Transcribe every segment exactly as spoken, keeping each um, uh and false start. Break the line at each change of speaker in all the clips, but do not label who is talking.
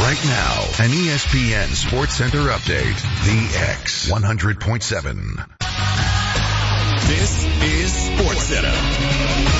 Right now, an E S P N Sports Center update. The X one hundred point seven.
This is Sports Center.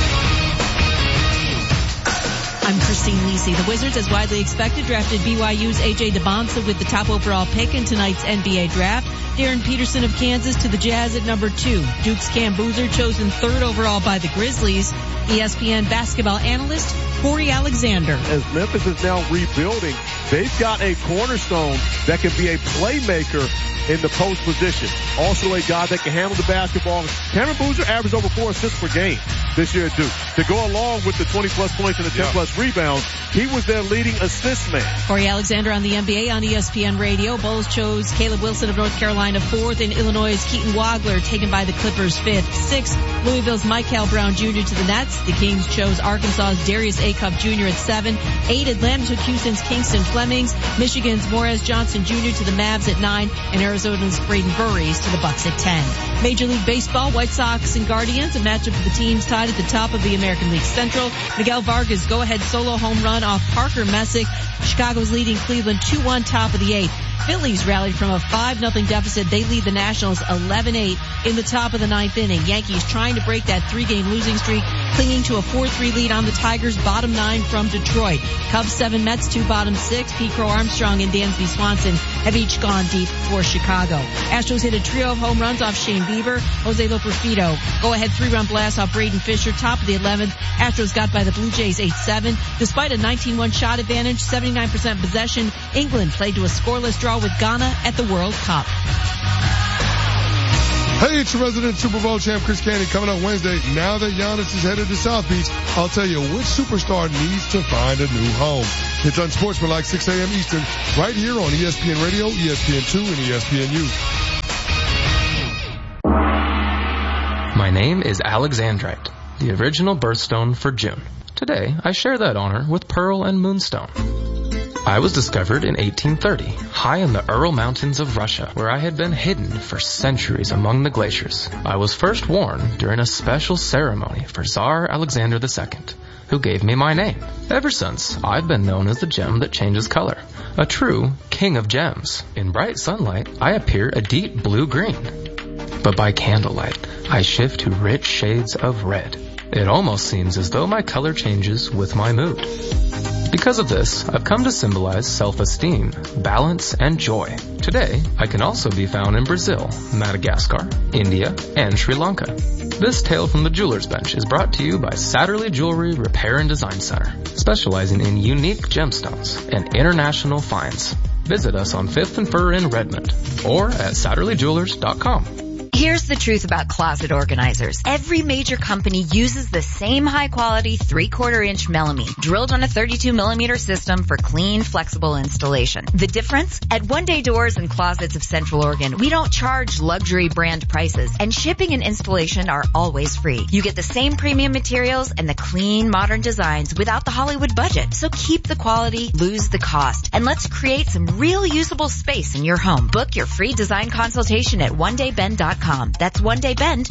I'm Christine Lisi. The Wizards, as widely expected, drafted B Y U's A J DeBonsa with the top overall pick in tonight's N B A draft. Darren Peterson of Kansas to the Jazz at number two. Duke's Cam Boozer chosen third overall by the Grizzlies. E S P N basketball analyst Corey Alexander.
As Memphis is now rebuilding, they've got a cornerstone that can be a playmaker in the post position. Also a guy that can handle the basketball. Cameron Boozer averaged over four assists per game this year at Duke. To go along with the twenty plus points and the ten plus rebounds, he was their leading assist man.
Corey Alexander on the N B A on E S P N Radio. Bulls chose Caleb Wilson of North Carolina fourth, and Illinois' Keaton Wagler taken by the Clippers fifth. Sixth, Louisville's Michael Brown Junior to the Nets. The Kings chose Arkansas's Darius Acuff Junior at seven. Eight, Atlanta took Houston's Kingston Flemings. Michigan's Morez Johnson Junior to the Mavs at nine, and Arizona's Braden Burries to the Bucks at ten. Major League Baseball, White Sox and Guardians, a matchup of the teams tied at the top of the American League Central. Miguel Vargas go-ahead solo home run off Parker Messick. Chicago's leading Cleveland two one top of the eighth. Phillies rallied from a five nothing deficit. They lead the Nationals eleven eight in the top of the ninth inning. Yankees trying to break that three-game losing streak, clinging to a four three lead on the Tigers, bottom nine from Detroit. Cubs seven, Mets two, bottom six. Pete Crow Armstrong and Dansby Swanson have each gone deep for Chicago. Astros hit a trio of home runs off Shane Bieber, Jose Loperfido. Go-ahead three-run blast off Braden Fisher, top of the eleventh. Astros got by the Blue Jays eight seven. Despite a nineteen one shot advantage, seventy-nine percent possession, England played to a scoreless draw with Ghana at the World Cup.
Hey, it's your resident Super Bowl champ Chris Candy coming up Wednesday. Now that Giannis is headed to South Beach, I'll tell you which superstar needs to find a new home. It's Unsportsmanlike, six a.m. Eastern, right here on E S P N Radio, E S P N two, and E S P N U.
My name is Alexandrite, the original birthstone for June. Today, I share that honor with Pearl and Moonstone. I was discovered in eighteen thirty, high in the Ural Mountains of Russia, where I had been hidden for centuries among the glaciers. I was first worn during a special ceremony for Tsar Alexander the Second, who gave me my name. Ever since, I've been known as the gem that changes color, a true king of gems. In bright sunlight, I appear a deep blue-green. But by candlelight, I shift to rich shades of red. It almost seems as though my color changes with my mood. Because of this, I've come to symbolize self-esteem, balance, and joy. Today, I can also be found in Brazil, Madagascar, India, and Sri Lanka. This tale from the Jeweler's Bench is brought to you by Satterley Jewelry Repair and Design Center, specializing in unique gemstones and international finds. Visit us on fifth and Fur in Redmond or at satterley jewelers dot com.
Here's the truth about closet organizers. Every major company uses the same high-quality three-quarter inch melamine drilled on a thirty-two millimeter system for clean, flexible installation. The difference? At One Day Doors and Closets of Central Oregon, we don't charge luxury brand prices, and shipping and installation are always free. You get the same premium materials and the clean, modern designs without the Hollywood budget. So keep the quality, lose the cost, and let's create some real usable space in your home. Book your free design consultation at one day bend dot com. That's one day bend